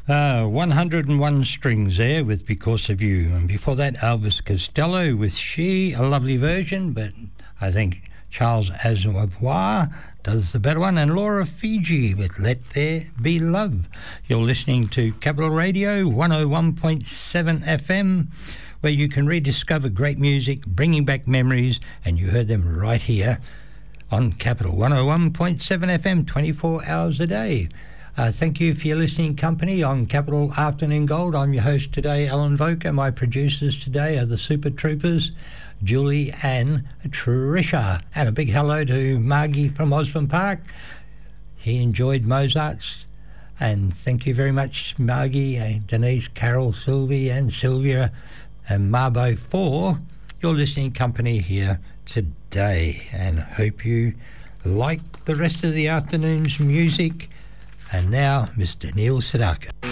101 Strings there with Because of You. And before that, Elvis Costello with She, a lovely version, but I think Charles Aznavour does the better one. And Laura Fiji with Let There Be Love. You're listening to Capital Radio 101.7 FM, where you can rediscover great music, bringing back memories, and you heard them right here on Capital 101.7 FM, 24 hours a day. Thank you for your listening company on Capital Afternoon Gold. I'm your host today, Alan Voker. My producers today are the Super Troopers, Julie and Tricia. And a big hello to Margie from Osborne Park. He enjoyed Mozart's. And thank you very much, Margie, Denise, Carol, Sylvie and Sylvia and Marbo for your listening company here today. And hope you like the rest of the afternoon's music. And now, Mr. Neil Sedaka.